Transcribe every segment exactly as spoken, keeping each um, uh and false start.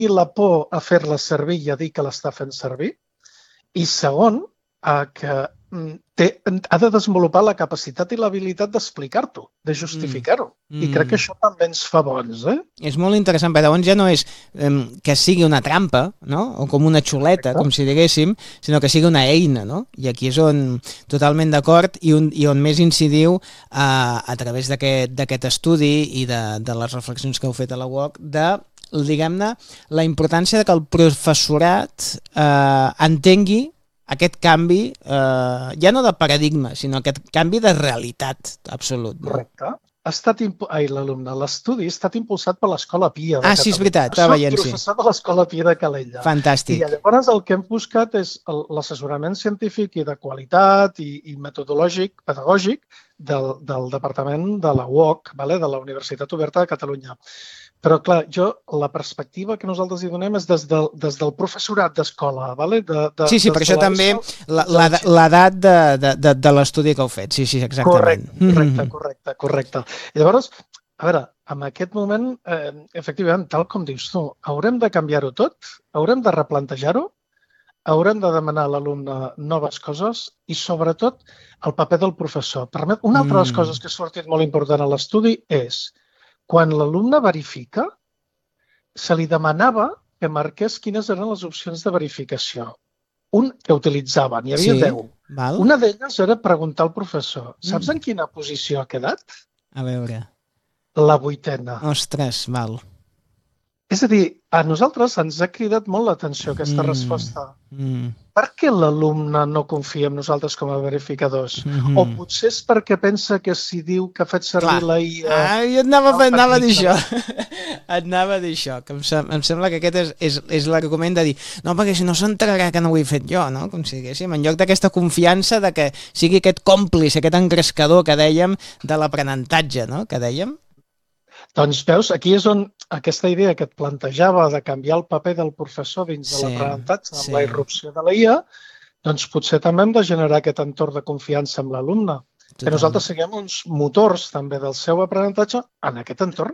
tingui la por a fer-la servir i a dir que l'està fent servir. I segon, eh, que té, ha de desenvolupar la capacitat i l'habilitat d'explicar-t'ho, de justificar-ho. Mm. I crec que això també ens fa bons, eh? És molt interessant, perquè llavors ja no és eh, que sigui una trampa, no? O com una xuleta, com si diguéssim, sinó que sigui una eina, no? I aquí és on totalment d'acord i, on, i on més incidiu eh, a través d'aquest estudi i de, de les reflexions que heu fet a la U O C, de, diguem-ne, la importància de que el professorat eh, entengui aquest canvi, eh, ja no de paradigma, sinó aquest canvi de realitat absolut. No? Correcte. Ha estat impu... Ai, l'alumne, l'estudi ha estat impulsat per l'Escola Pia de Ah, Catalunya. sí, és veritat, estava veient, sí. Soc professor de l'Escola Pia de Calella. Fantàstic. I llavors el que hem buscat és l'assessorament científic i de qualitat i, i metodològic, pedagògic, del, del Departament de la U O C, vale? De la Universitat Oberta de Catalunya. Però, clar, jo, la perspectiva que nosaltres hi donem és des del, des del professorat d'escola, vale? De, de, sí, sí, per això també l'edat de, de, de, de l'estudi que heu fet, sí, sí, exactament. Correcte, correcte, correcte, correcte. I llavors, a veure, en aquest moment, eh, efectivament, tal com dius tu, haurem de canviar-ho tot, haurem de replantejar-ho, haurem de demanar a l'alumne noves coses i, sobretot, el paper del professor. Permet... Una altra de les coses que ha sortit molt important a l'estudi és quan l'alumne verifica, se li demanava que marqués quines eren les opcions de verificació. Un que utilitzaven, hi havia sí, deu. Val. Una d'elles era preguntar al professor, saps mm. en quina posició ha quedat? A veure. La vuitena. Ostres, val. És a dir, a nosaltres ens ha cridat molt l'atenció aquesta mm. resposta. Mm. Per què l'alumne no confia en nosaltres com a verificadors? Mm-hmm. O potser és perquè pensa que si diu que ha fet servir Clar. la I A... Ah, jo et anava, no, anava a dir això. Et anava a dir això, que em, sem em sembla que aquest és, és, és l'argument de dir no, perquè si no s'entrarà que no ho he fet jo, no? Com si diguéssim, en lloc d'aquesta confiança de que sigui aquest còmplice, aquest engrescador que dèiem de l'aprenentatge, no? Que dèiem. Doncs veus, aquí és on aquesta idea que et plantejava de canviar el paper del professor dins sí, de l'aprenentatge amb sí. la irrupció de la I A, doncs potser també hem de generar aquest entorn de confiança amb l'alumne. Que nosaltres siguem uns motors també del seu aprenentatge en aquest entorn.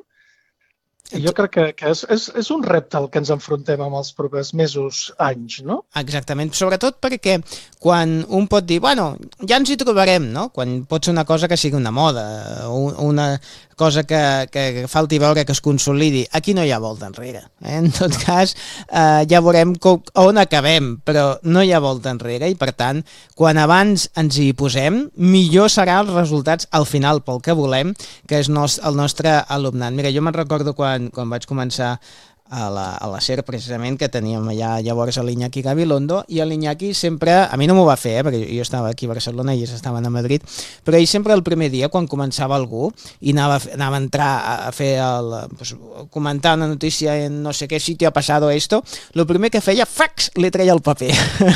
I jo crec que, que és, és, és un repte al que ens enfrontem amb els propers mesos, anys, no? Exactament, sobretot perquè quan un pot dir, bueno, ja ens hi trobarem, no? Quan pot ser una cosa que sigui una moda, una cosa que, que falti veure que es consolidi. Aquí no hi ha volta enrere. Eh? En tot cas, eh, ja veurem com, on acabem, però no hi ha volta enrere i, per tant, quan abans ens hi posem, millor serà els resultats al final pel que volem, que és nos, el nostre alumnat. Mira, jo me'n recordo quan quan vaig començar a la, a la SER, precisament, que teníem allà llavors a l'Iñaki Gabilondo, i l'Iñaki sempre, a mi no m'ho va fer, eh, perquè jo estava aquí a Barcelona i ells estaven a Madrid, però ell sempre el primer dia, quan començava algú, i anava, anava a entrar a fer el, pues, comentar una notícia en no sé què sitio ha passado esto, el primer que feia, fax, li treia el paper.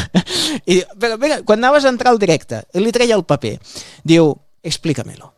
I, però mira, quan anaves a entrar al directe, li treia el paper, diu, explícamelo.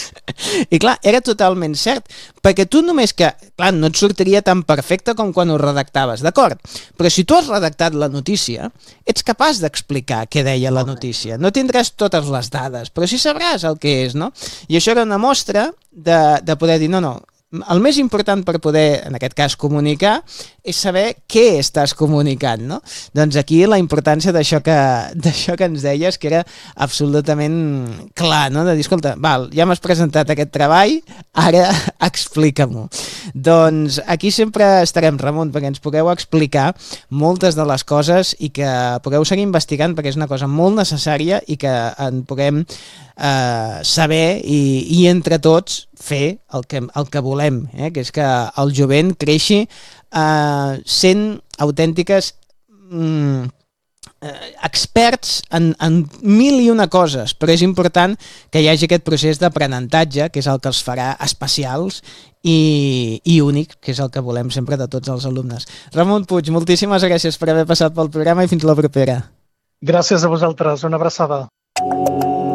I clar, era totalment cert, perquè tu només que, clar, no et sortiria tan perfecte com quan ho redactaves, d'acord? Però si tu has redactat la notícia, ets capaç d'explicar què deia la notícia. No tindràs totes les dades, però sí sabràs el que és, no? I això era una mostra de, de poder dir, no, no, el més important per poder, en aquest cas, comunicar, és saber què estàs comunicant, no? Doncs aquí la importància d'això que, d'això que ens deies, que era absolutament clar, no? De dir, escolta, val, ja m'has presentat aquest treball, ara explica-m'ho. Doncs aquí sempre estarem, Ramon, perquè ens pugueu explicar moltes de les coses i que pugueu seguir investigant, perquè és una cosa molt necessària i que en puguem eh, saber i, i entre tots fer el que, el que volem, eh? Que és que el jovent creixi eh, sent autèntiques mm, eh, experts en, en mil i una coses, però és important que hi hagi aquest procés d'aprenentatge, que és el que els farà especials i, i únic, que és el que volem sempre de tots els alumnes. Ramon Puig, moltíssimes gràcies per haver passat pel programa i fins la propera. Gràcies a vosaltres, una abraçada.